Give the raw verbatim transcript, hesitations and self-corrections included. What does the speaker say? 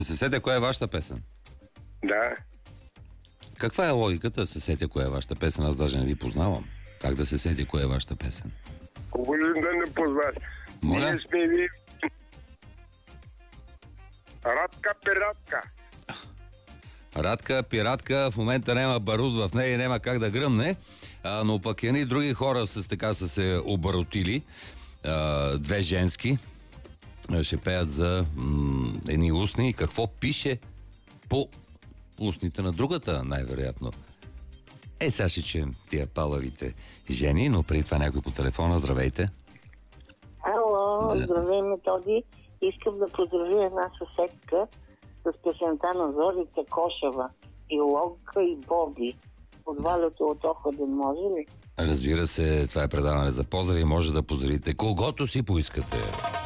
се сетя коя е вашата песен. Да. Каква е логиката да се сетя коя е вашата песен? Аз даже не ви познавам. Как да се сетя коя е вашата песен? Говорим да не познаш. Моля? Ние сме ви... Радка пиратка. Радка, пиратка, в момента няма барут в нея и няма как да гръмне, а, но пък едни други хора с така са се обаротили, а, две женски, ще пеят за м- едни устни. Какво пише по устните на другата, най-вероятно? Е, сега ще чуем тия палавите жени, но преди това някой по телефона. Здравейте. Ало, Да. здравей, Методи. Искам да поздравя една съседка с песента на Зорица Кошева и Логка и Боби. От Валето от Охладен, може ли? Разбира се, това е предаване за поздрави. Може да поздравите когото си поискате.